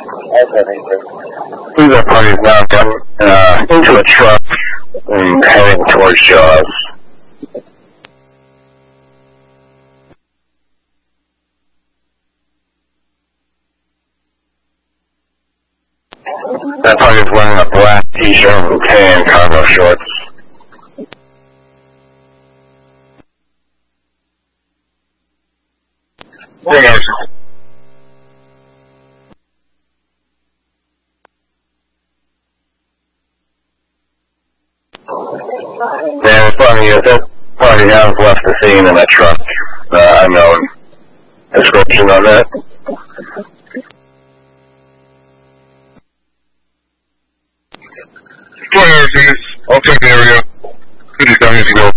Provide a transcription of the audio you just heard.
These are parties now getting into a truck and heading towards Jaws. That party is wearing a black t-shirt and tan cargo shorts. Yes. Yeah, it's funny is that party has left the scene in a truck. Unknown description on that. Please, I'll check the area. Could you tell me if you know